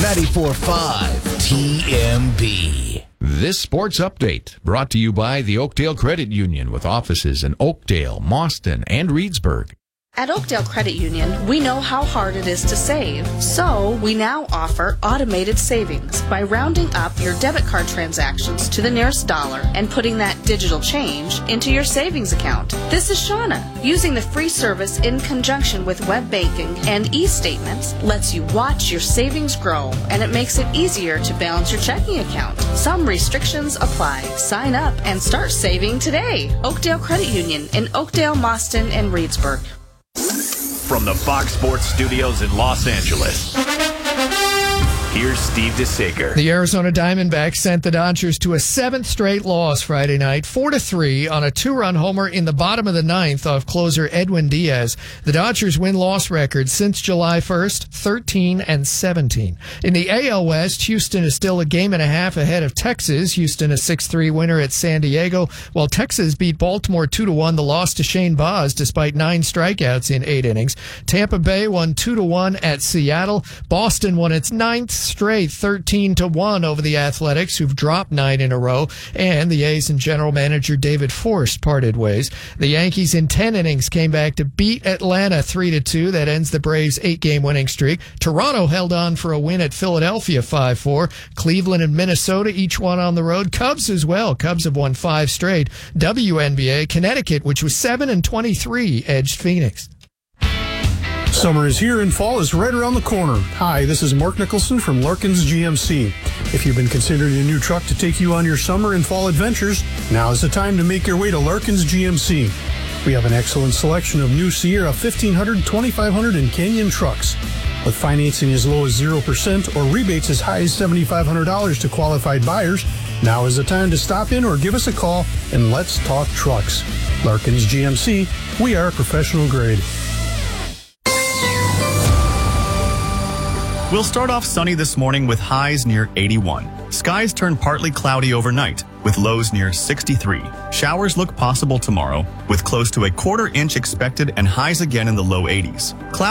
94.5 TMB. This sports update brought to you by the Oakdale Credit Union with offices in Oakdale, Mauston, and Reedsburg. At Oakdale Credit Union, we know how hard it is to save, so we now offer automated savings by rounding up your debit card transactions to the nearest dollar and putting that digital change into your savings account. This is Shauna. Using the free service in conjunction with web banking and e-statements lets you watch your savings grow, and it makes it easier to balance your checking account. Some restrictions apply. Sign up and start saving today. Oakdale Credit Union in Oakdale, Mauston, and Reedsburg. From the Fox Sports Studios in Los Angeles, here's Steve DeSager. The Arizona Diamondbacks sent the Dodgers to a seventh straight loss Friday night, 4-3 on a two-run homer in the bottom of the ninth off closer Edwin Diaz. The Dodgers win-loss record since July 1st, 13-17. In the AL West, Houston is still a game and a half ahead of Texas. Houston a 6-3 winner at San Diego, while Texas beat Baltimore 2-1. The loss to Shane Baz despite 9 strikeouts in 8 innings. Tampa Bay won 2-1 at Seattle. Boston won its 9th straight 13-1 over the Athletics, who've dropped 9 in a row, and the A's and general manager David Forst parted ways. The Yankees in 10 innings came back to beat Atlanta 3-2. That ends the Braves' 8-game winning streak. Toronto held on for a win at Philadelphia 5-4. Cleveland and Minnesota each won on the road. Cubs as well. Cubs have won 5 straight. WNBA, Connecticut, which was 7-23, edged Phoenix. Summer is here and fall is right around the corner. Hi, this is Mark Nicholson from Larkins GMC. If you've been considering a new truck to take you on your summer and fall adventures, now is the time to make your way to Larkins GMC. We have an excellent selection of new Sierra 1500, 2500, and Canyon trucks. With financing as low as 0% or rebates as high as $7,500 to qualified buyers, now is the time to stop in or give us a call and let's talk trucks. Larkins GMC, we are professional grade. We'll start off sunny this morning with highs near 81. Skies turn partly cloudy overnight with lows near 63. Showers look possible tomorrow with close to a quarter inch expected and highs again in the low 80s.